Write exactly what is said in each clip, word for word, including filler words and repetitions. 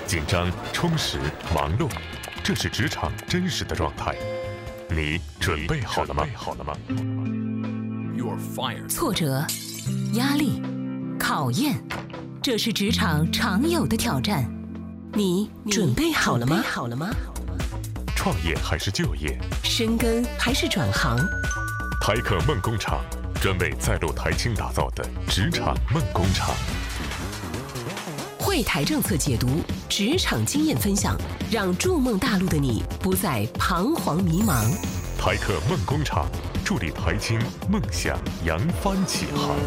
紧张、充实、忙碌，这是职场真实的状态。你准备好了吗？好了吗？ 挫折、压力、考验，这是职场常有的挑战。你准备好了吗？好了吗？ 创业还是就业？ 深耕还是转行？ 台客梦工厂，专为在路台青打造的职场梦工厂。 汇台政策解读，职场经验分享，让筑梦大陆的你不再彷徨迷茫。 台客梦工厂，助力台青梦想扬帆起航。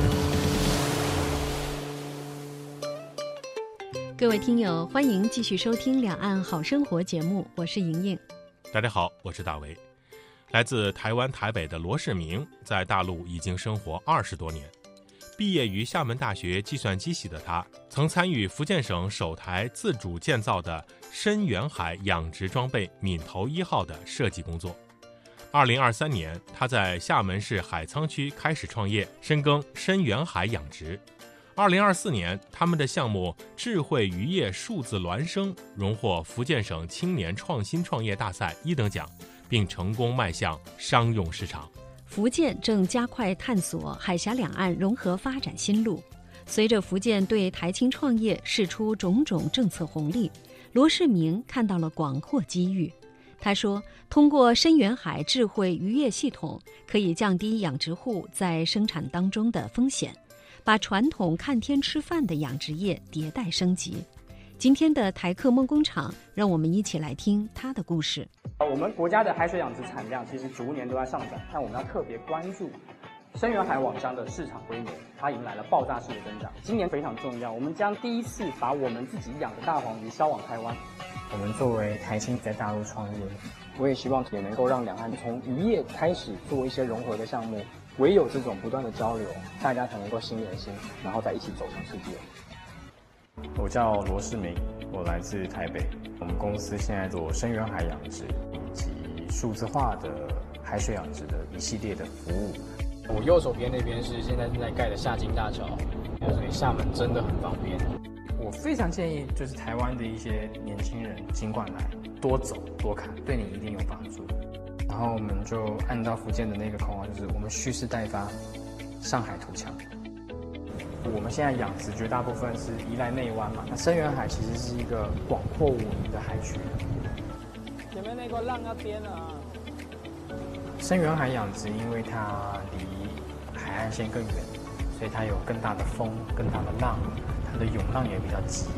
各位听友，欢迎继续收听《两岸好生活》节目，我是莹莹。 大家好，我是大为。来自台湾台北的罗世明，在大陆已经生活二十多年。毕业于厦门大学计算机系的他，曾参与福建省首台自主建造的深远海养殖装备闽头一号的设计工作。二零二三年，他在厦门市海沧区开始创业，深耕深远海养殖。二零二四年，他们的项目智慧渔业数字孪生荣获福建省青年创新创业大赛一等奖，并成功迈向商用市场。 福建正加快探索海峡两岸融合发展新路。随着福建对台青创业释出种种政策红利，罗世明看到了广阔机遇。他说，通过深远海智慧渔业系统，可以降低养殖户在生产当中的风险，把传统看天吃饭的养殖业迭代升级。今天的台客梦工厂，让我们一起来听他的故事。 我们国家的海水养殖产量其实逐年都在上涨，但我们要特别关注深远海网箱的市场规模，它迎来了爆炸式的增长。今年非常重要，我们将第一次把我们自己养的大黄鱼销往台湾。我们作为台青在大陆创业，我也希望也能够让两岸从渔业开始做一些融合的项目。唯有这种不断的交流，大家才能够心连心，然后再一起走向世界。 我叫罗世明，我来自台北。我们公司现在做深远海养殖以及数字化的海水养殖的一系列的服务。 我右手边那边是现在正在盖的厦金大桥，所以厦门真的很方便。 我非常建议，就是台湾的一些年轻人尽管来，多走多看，对你一定有帮助。然后我们就按照福建的那个口号，就是我们蓄势待发，上海图强。我们现在养殖绝大部分是依赖内湾嘛，那深远海其实是一个广阔无垠的海区。 前面那个浪要颠了啊！ 深远海养殖因为它离海岸线更远，所以它有更大的风、更大的浪，它的涌浪也比较急。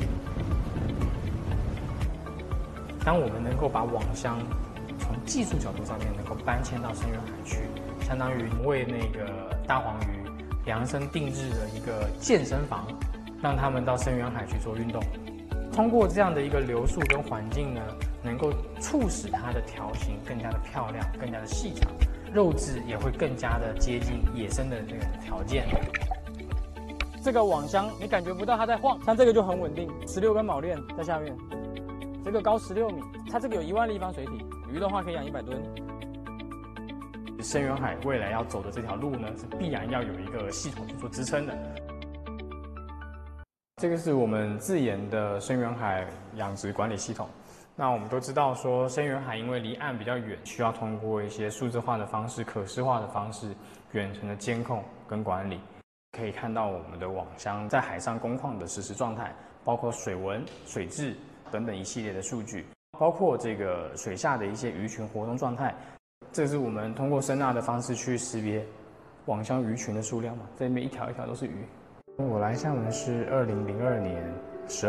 当我们能够把网箱从技术角度上面能够搬迁到深远海区，相当于为那个大黄鱼量身定制的一个健身房，让他们到深远海去做运动。通过这样的一个流速跟环境呢，能够促使它的条形更加的漂亮，更加的细长，肉质也会更加的接近野生的这个条件。 这个网箱你感觉不到它在晃，像这个就很稳定，十六根铆链在下面，这个高十六米，它这个有一万立方水体，鱼的话可以养一百吨。 深远海未来要走的这条路呢，是必然要有一个系统去做支撑的。这个是我们自研的深远海养殖管理系统。那我们都知道说，深远海因为离岸比较远，需要通过一些数字化的方式、可视化的方式，远程的监控跟管理。可以看到我们的网箱在海上工况的实时状态，包括水温、水质等等一系列的数据，包括这个水下的一些鱼群活动状态。这是我们通过声呐的方式去识别网箱鱼群的数量嘛，这里面一条一条都是鱼。我来厦门是二零零二年